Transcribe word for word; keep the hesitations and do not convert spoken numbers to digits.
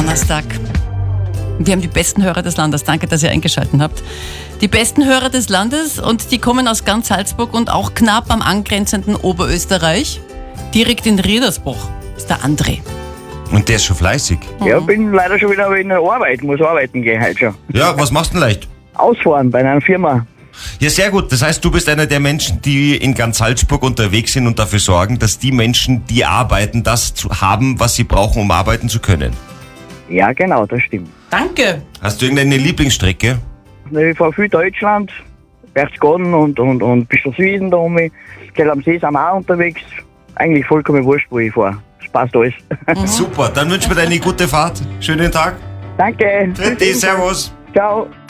Donnerstag. Wir haben die besten Hörer des Landes. Danke, dass ihr eingeschaltet habt. Die besten Hörer des Landes und die kommen aus ganz Salzburg und auch knapp am angrenzenden Oberösterreich. Direkt in Riedersbach ist der André. Und der ist schon fleißig. Ja, bin leider schon wieder in der Arbeit, muss arbeiten gehen heute schon. Ja, was machst du denn leicht? Ausfahren bei einer Firma. Ja, sehr gut. Das heißt, du bist einer der Menschen, die in ganz Salzburg unterwegs sind und dafür sorgen, dass die Menschen, die arbeiten, das zu haben, was sie brauchen, um arbeiten zu können. Ja, genau, das stimmt. Danke. Hast du irgendeine Lieblingsstrecke? Ich fahre viel Deutschland, Berchtesgaden und, und, und ein bisschen Süden da um mich. Gell, am See sind wir auch unterwegs. Eigentlich vollkommen wurscht, wo ich fahre. Das passt alles. Mhm. Super, dann wünschen wir dir eine gute Fahrt. Schönen Tag. Danke. Tschüssi, servus. Ciao.